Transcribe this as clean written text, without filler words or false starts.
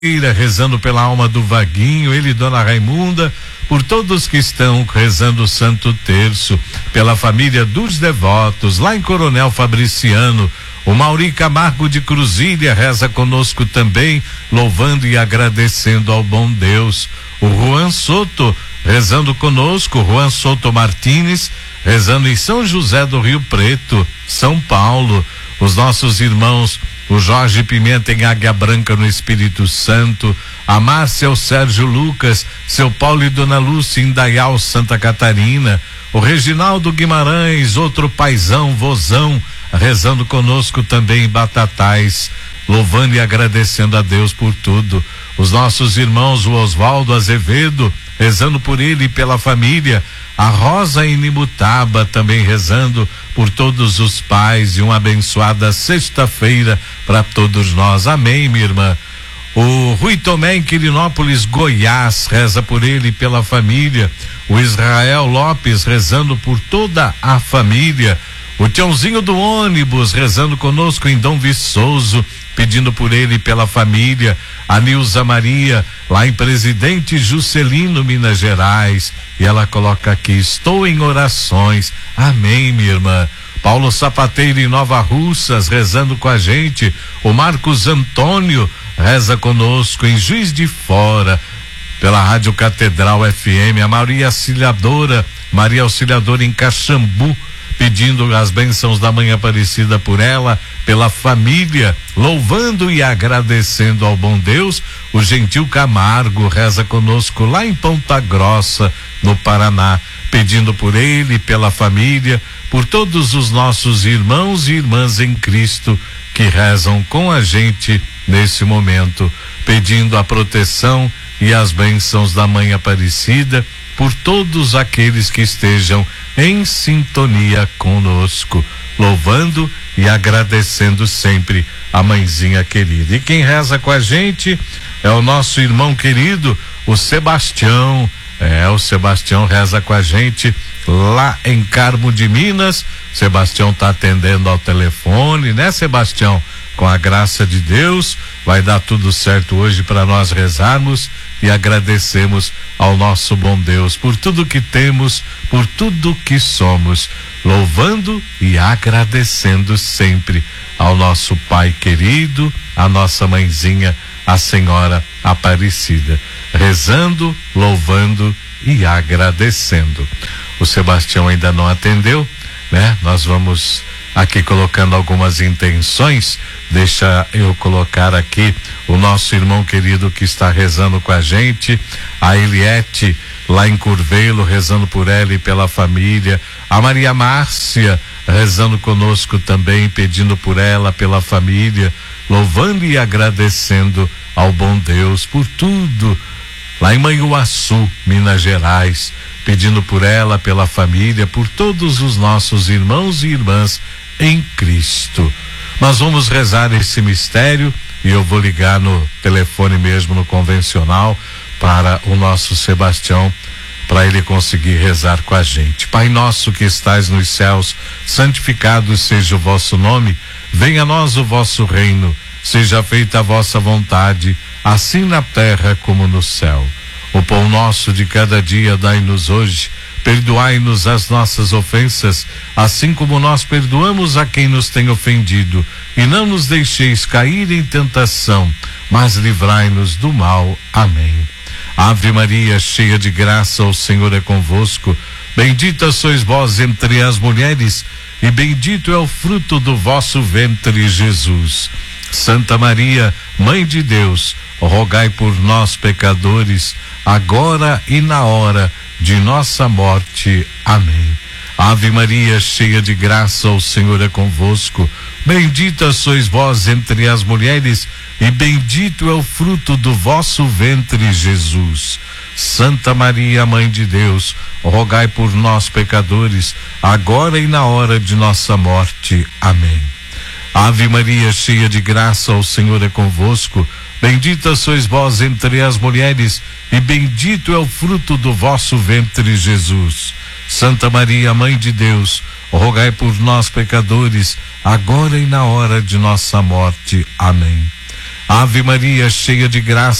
rezando pela alma do Vaguinho, ele e Dona Raimunda, por todos que estão rezando o Santo Terço, pela família dos devotos, lá em Coronel Fabriciano. O Mauri Camargo de Cruzilha reza conosco também, louvando e agradecendo ao bom Deus. O Juan Soto rezando conosco, Juan Soto Martins, rezando em São José do Rio Preto, São Paulo. Os nossos irmãos, o Jorge Pimenta em Águia Branca no Espírito Santo, a Márcia, o Sérgio Lucas, seu Paulo e Dona Lúcia em Dayal, Santa Catarina, o Reginaldo Guimarães, outro paizão, vozão, rezando conosco também em Batatais, louvando e agradecendo a Deus por tudo. Os nossos irmãos, o Oswaldo Azevedo, rezando por ele e pela família, a Rosa Inimutaba também rezando por todos os pais, e uma abençoada sexta-feira para todos nós. Amém, minha irmã. O Rui Tomé em Quirinópolis, Goiás, reza por ele e pela família. O Israel Lopes rezando por toda a família. O Tiãozinho do ônibus rezando conosco em Dom Viçoso, pedindo por ele e pela família. A Nilza Maria, lá em Presidente Juscelino, Minas Gerais, e ela coloca aqui: estou em orações. Amém, minha irmã. Paulo Sapateiro em Nova Russas, rezando com a gente. O Marcos Antônio reza conosco em Juiz de Fora, pela Rádio Catedral FM. A Maria Auxiliadora em Caxambu, pedindo as bênçãos da Mãe Aparecida por ela, pela família, louvando e agradecendo ao bom Deus. O Gentil Camargo reza conosco lá em Ponta Grossa, no Paraná, pedindo por ele, pela família, por todos os nossos irmãos e irmãs em Cristo que rezam com a gente nesse momento, pedindo a proteção e as bênçãos da Mãe Aparecida por todos aqueles que estejam em sintonia conosco, louvando e agradecendo sempre a mãezinha querida. E quem reza com a gente é o nosso irmão querido, o Sebastião. O Sebastião reza com a gente lá em Carmo de Minas. Sebastião tá atendendo ao telefone, né, Sebastião? Com a graça de Deus, vai dar tudo certo hoje para nós rezarmos e agradecemos ao nosso bom Deus por tudo que temos, por tudo que somos, louvando e agradecendo sempre ao nosso Pai querido, a nossa mãezinha, a Senhora Aparecida, rezando, louvando e agradecendo. O Sebastião ainda não atendeu, né? Nós vamos aqui colocando algumas intenções. Deixa eu colocar aqui o nosso irmão querido que está rezando com a gente, a Eliette lá em Curvelo, rezando por ela e pela família. A Maria Márcia rezando conosco também, pedindo por ela, pela família, louvando e agradecendo ao bom Deus por tudo. Lá em Manhuaçu, Minas Gerais, pedindo por ela, pela família, por todos os nossos irmãos e irmãs em Cristo. Nós vamos rezar esse mistério e eu vou ligar no telefone mesmo, no convencional, para o nosso Sebastião, para ele conseguir rezar com a gente. Pai nosso que estais nos céus, santificado seja o vosso nome, venha a nós o vosso reino, seja feita a vossa vontade, assim na terra como no céu. O pão nosso de cada dia dai-nos hoje, perdoai-nos as nossas ofensas, assim como nós perdoamos a quem nos tem ofendido, e não nos deixeis cair em tentação, mas livrai-nos do mal. Amém. Ave Maria, cheia de graça, o Senhor é convosco, bendita sois vós entre as mulheres, e bendito é o fruto do vosso ventre, Jesus. Santa Maria, Mãe de Deus, rogai por nós, pecadores, agora e na hora de nossa morte. Amém. Ave Maria, cheia de graça, o Senhor é convosco, bendita sois vós entre as mulheres, e bendito é o fruto do vosso ventre, Jesus. Santa Maria, Mãe de Deus, rogai por nós, pecadores, agora e na hora de nossa morte. Amém. Ave Maria, cheia de graça, o Senhor é convosco, bendita sois vós entre as mulheres, e bendito é o fruto do vosso ventre, Jesus. Santa Maria, Mãe de Deus, rogai por nós, pecadores, agora e na hora de nossa morte. Amém. Ave Maria, cheia de graça,